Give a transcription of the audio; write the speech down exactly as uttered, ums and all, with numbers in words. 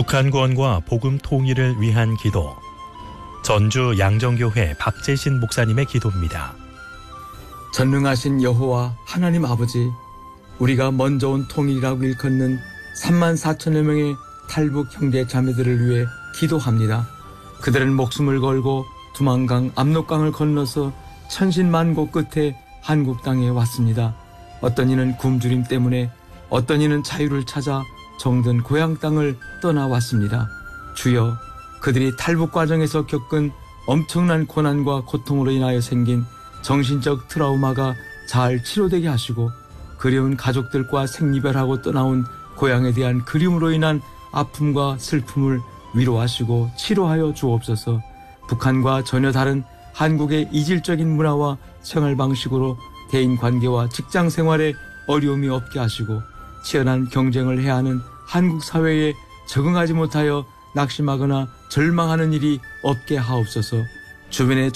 북한권과 복음 통일을 위한 기도. 전주 양정교회 박재신 목사님의 기도입니다. 전능하신 여호와 하나님 아버지, 우리가 먼저 온 통일이라고 일컫는 삼만 사천여 명의 탈북 형제 자매들을 위해 기도합니다. 그들은 목숨을 걸고 두만강, 압록강을 건너서 천신만고 끝에 한국 땅에 왔습니다. 어떤 이는 굶주림 때문에, 어떤 이는 자유를 찾아 정든 고향 땅을 떠나왔습니다. 주여, 그들이 탈북 과정에서 겪은 엄청난 고난과 고통으로 인하여 생긴 정신적 트라우마가 잘 치료되게 하시고, 그리운 가족들과 생이별하고 떠나온 고향에 대한 그리움으로 인한 아픔과 슬픔을 위로하시고 치료하여 주옵소서. 북한과 전혀 다른 한국의 이질적인 문화와 생활 방식으로 대인관계와 직장생활에 어려움이 없게 하시고, 치열한 경쟁을 해야 하는 한국 사회에 적응하지 못하여 낙심하거나 절망하는 일이 없게 하옵소서. 주변의